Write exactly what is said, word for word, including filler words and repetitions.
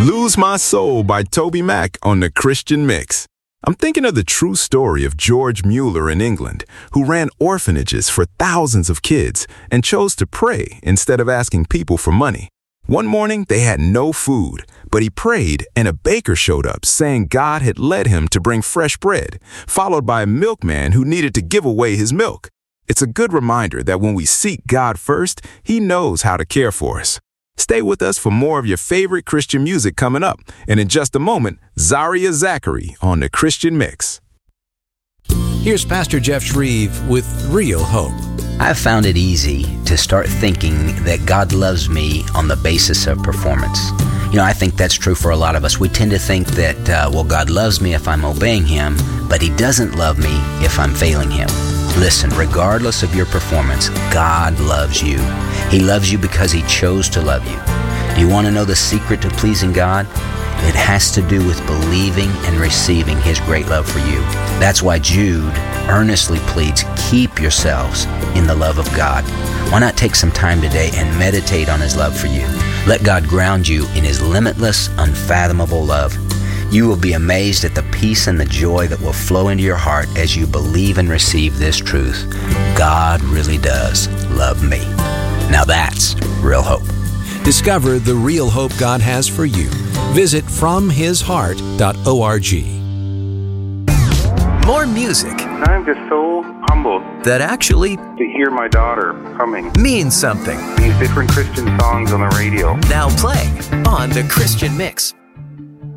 Lose My Soul by Toby Mac on the Christian Mix. I'm thinking of the true story of George Mueller in England, who ran orphanages for thousands of kids and chose to pray instead of asking people for money. One morning, they had no food, but he prayed and a baker showed up saying God had led him to bring fresh bread, followed by a milkman who needed to give away his milk. It's a good reminder that when we seek God first, He knows how to care for us. Stay with us for more of your favorite Christian music coming up. And in just a moment, Zaria Zachary on the Christian Mix. Here's Pastor Jeff Shreve with Real Hope. I've found it easy to start thinking that God loves me on the basis of performance. You know, I think that's true for a lot of us. We tend to think that, uh, well, God loves me if I'm obeying Him, but He doesn't love me if I'm failing Him. Listen, regardless of your performance, God loves you. He loves you because He chose to love you. Do you want to know the secret to pleasing God? It has to do with believing and receiving His great love for you. That's why Jude earnestly pleads, keep yourselves in the love of God. Why not take some time today and meditate on His love for you? Let God ground you in His limitless, unfathomable love. You will be amazed at the peace and the joy that will flow into your heart as you believe and receive this truth. God really does love me. Now that's real hope. Discover the real hope God has for you. Visit from his heart dot org. More music. I'm just so humbled that actually to hear my daughter humming means something. These different Christian songs on the radio. Now playing on the Christian Mix.